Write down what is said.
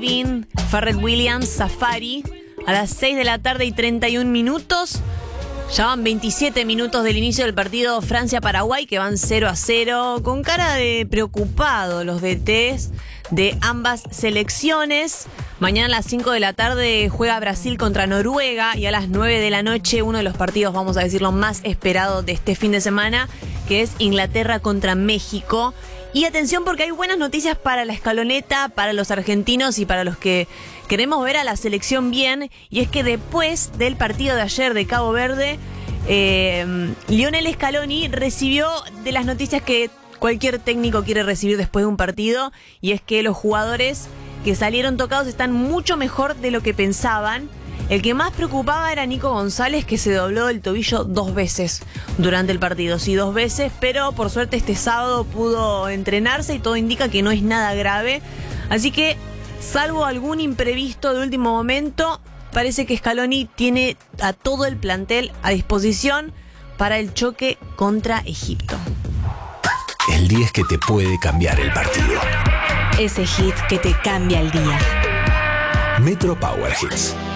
Balvin, Pharrell Williams, Safari, a las 6 de la tarde y 31 minutos. Ya van 27 minutos del inicio del partido Francia-Paraguay, que van 0-0, con cara de preocupado los DTs de ambas selecciones. Mañana a las 5 de la tarde juega Brasil contra Noruega y a las 9 de la noche uno de los partidos, vamos a decirlo, más esperados de este fin de semana, que es Inglaterra contra México. Y atención porque hay buenas noticias para la escaloneta, para los argentinos y para los que queremos ver a la selección bien. Y es que después del partido de ayer de Cabo Verde, Lionel Scaloni recibió de las noticias que cualquier técnico quiere recibir después de un partido. Y es que los jugadores que salieron tocados están mucho mejor de lo que pensaban. El que más preocupaba era Nico González, que se dobló el tobillo 2 veces durante el partido. Sí, 2 veces, pero por suerte este sábado pudo entrenarse y todo indica que no es nada grave. Así que, salvo algún imprevisto de último momento, parece que Scaloni tiene a todo el plantel a disposición para el choque contra Egipto. El 10 que te puede cambiar el partido. Ese hit que te cambia el día. Metro Power Hits.